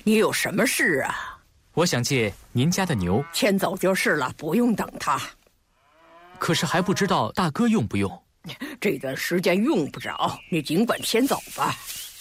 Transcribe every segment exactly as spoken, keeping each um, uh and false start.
你有什么事啊？ 我想借您家的牛， 牵走就是了，不用等他。 可是还不知道大哥用不用。 这段时间用不着，你尽管牵走吧。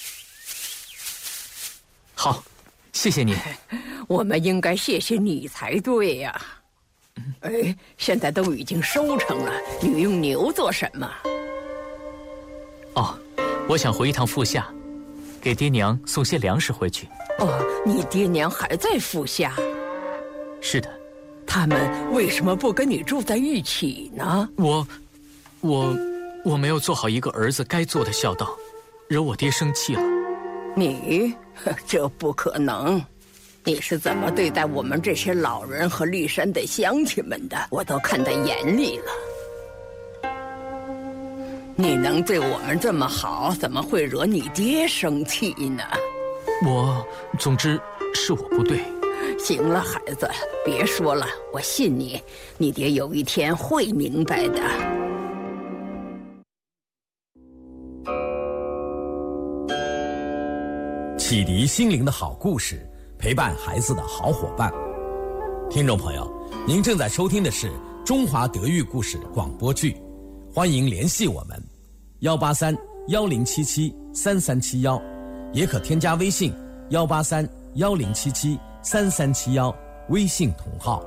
好，谢谢你。 我们应该谢谢你才对呀。哎，现在都已经收成了，你用牛做什么？ 哦，我想回一趟富夏，给爹娘送些粮食回去。 哦，你爹娘还在富夏？ 是的。 他们为什么不跟你住在一起呢？ 我，我，我没有做好一个儿子该做的孝道，惹我爹生气了。 你，这不可能。你是怎么对待我们这些老人和骊山的乡亲们的，我都看在眼里了。你能对我们这么好，怎么会惹你爹生气呢？ 我，总之是我不对。 行了，孩子，别说了，我信你，你爹有一天会明白的。 启迪心灵的好故事，陪伴孩子的好伙伴。听众朋友，您正在收听的是中华德育故事广播剧，欢迎联系我们幺八三幺零七七三三七幺，也可添加微信幺八三幺零七七三三七幺，微信同号。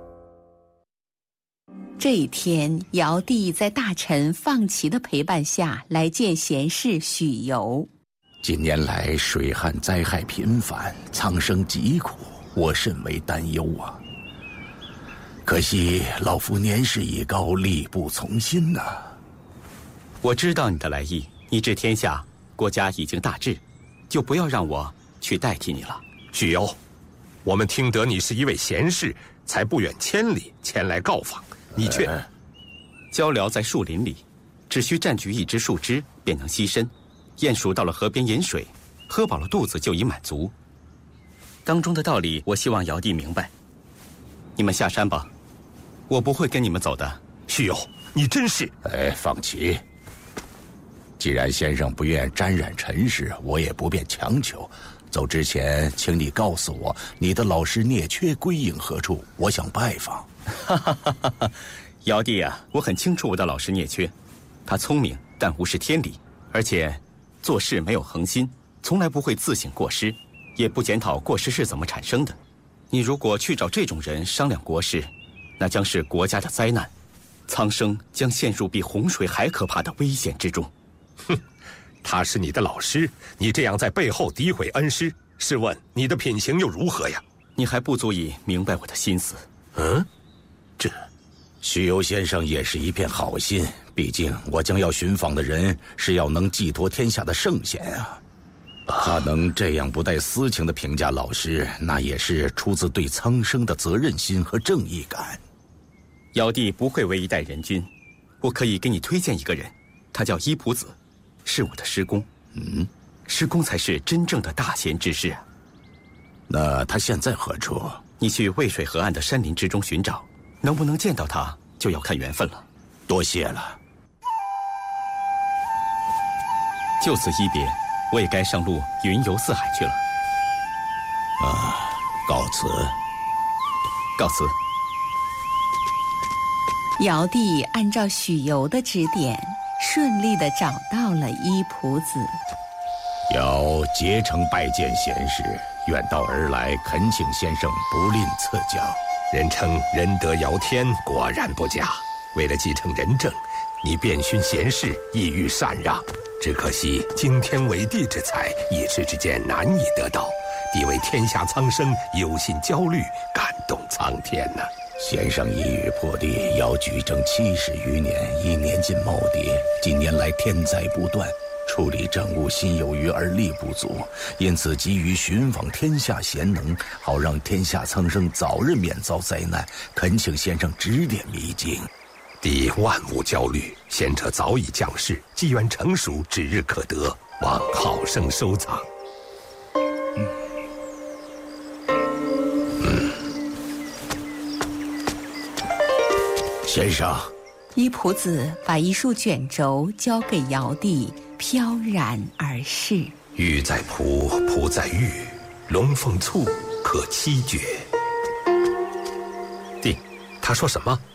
这一天，尧帝在大臣放齐的陪伴下来见贤士许由。 近年来水旱灾害频繁，苍生疾苦，我甚为担忧啊。可惜老夫年事已高，力不从心呐、啊。 我知道你的来意，你治天下，国家已经大治，就不要让我去代替你了。 许攸，我们听得你是一位贤士，才不远千里前来告访，你却…… 呃、鹪鹩在树林里，只需占据一枝树枝便能栖身。鼹鼠到了河边饮水，喝饱了肚子就已满足。当中的道理，我希望尧帝明白。你们下山吧，我不会跟你们走的。 许攸，你真是…… 哎，放弃。既然先生不愿沾染尘世，我也不便强求。走之前，请你告诉我，你的老师聂缺归隐何处？我想拜访。 哈哈哈哈哈！尧帝啊，我很清楚我的老师聂缺，他聪明，但无视天理，而且做事没有恒心，从来不会自省过失，也不检讨过失是怎么产生的。你如果去找这种人商量国事，那将是国家的灾难，苍生将陷入比洪水还可怕的危险之中。 哼，他是你的老师，你这样在背后诋毁恩师，试问你的品行又如何呀？ 你还不足以明白我的心思。 嗯，这许攸先生也是一片好心，毕竟我将要寻访的人是要能寄托天下的圣贤啊。他能这样不带私情的评价老师，那也是出自对苍生的责任心和正义感。 尧帝不会为一代人君，我可以给你推荐一个人，他叫伊仆子，是我的师公。 嗯， 师公才是真正的大贤之士啊。 那他现在何处？ 你去渭水河岸的山林之中寻找，能不能见到他，就要看缘分了。 多谢了。 就此一别，我也该上路云游四海去了。 啊，告辞。 告辞。 尧帝按照许由的指点，顺利地找到了伊仆子。 尧竭诚拜见贤士，远道而来，恳请先生不吝赐教。 人称仁德尧天，果然不假。为了继承仁政，你遍寻贤士，意欲禅让，只可惜惊天为地之才，一时之间难以得到。帝为天下苍生忧心焦虑，感动苍天呐、啊。 先生一语破地，尧举政七十余年，已年近耄耋。近年来天灾不断，处理政务心有余而力不足，因此急于寻访天下贤能，好让天下苍生早日免遭灾难。恳请先生指点迷津。 帝万无焦虑，贤者早已降世，机缘成熟，指日可得，望好生收藏。 嗯嗯，先生。 伊仆子把一束卷轴交给尧帝，飘然而逝。 玉在仆，仆在玉， 龙凤簇可七绝。弟，他说什么？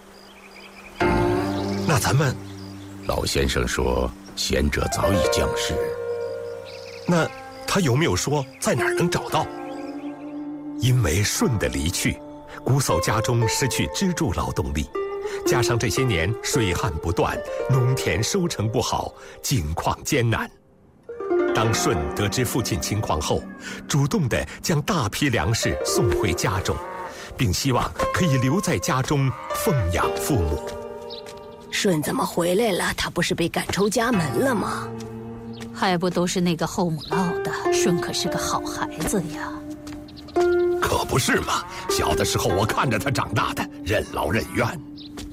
那咱们…… 老先生说，贤者早已降世。 那他有没有说在哪儿能找到？因为舜的离去，瞽叟家中失去支柱劳动力，加上这些年水旱不断，农田收成不好，境况艰难。当舜得知父亲情况后，主动地将大批粮食送回家中，并希望可以留在家中奉养父母。 舜怎么回来了？他不是被赶出家门了吗？ 还不都是那个后母闹的？舜可是个好孩子呀。 可不是嘛！小的时候我看着他长大的，任劳任怨。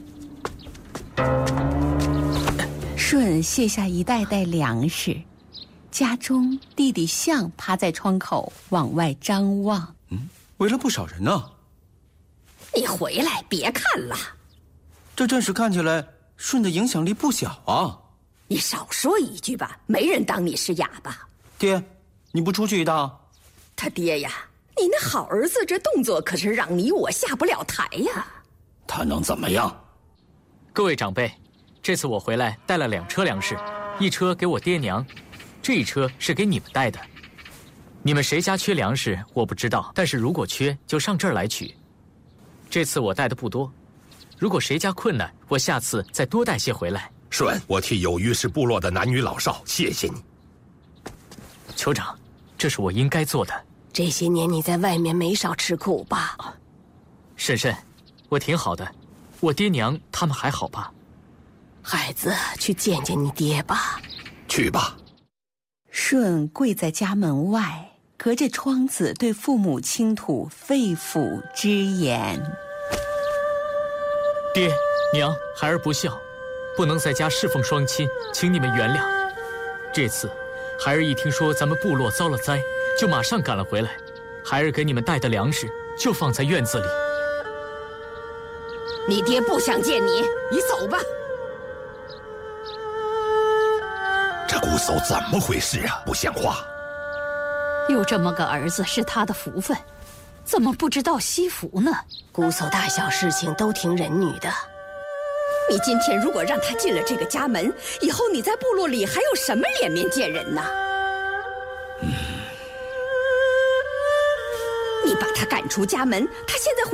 舜卸下一袋袋粮食，家中弟弟象趴在窗口往外张望。 嗯，围了不少人呢。 你回来，别看了。 这阵势看起来，舜的影响力不小啊。 你少说一句吧，没人当你是哑巴。 爹，你不出去一趟？ 他爹呀，你那好儿子这动作可是让你我下不了台呀。 他能怎么样？ 各位长辈，这次我回来带了两车粮食，一车给我爹娘，这一车是给你们带的。你们谁家缺粮食我不知道，但是如果缺就上这儿来取。这次我带的不多，如果谁家困难，我下次再多带些回来。 舜，我替有虞氏部落的男女老少谢谢你。 酋长，这是我应该做的。 这些年你在外面没少吃苦吧？ 婶婶，我挺好的，我爹娘他们还好吧？ 孩子，去见见你爹吧。 去吧。 舜跪在家门外，隔着窗子对父母倾吐肺腑之言。 爹娘，孩儿不孝，不能在家侍奉双亲，请你们原谅。这次孩儿一听说咱们部落遭了灾，就马上赶了回来。孩儿给你们带的粮食就放在院子里。 你爹不想见你，你走吧。 这瞽叟怎么回事啊？不像话！ 有这么个儿子是他的福分，怎么不知道惜福呢？ 瞽叟大小事情都听人女的。 你今天如果让他进了这个家门，以后你在部落里还有什么脸面见人呢？嗯，你把他赶出家门，他现在回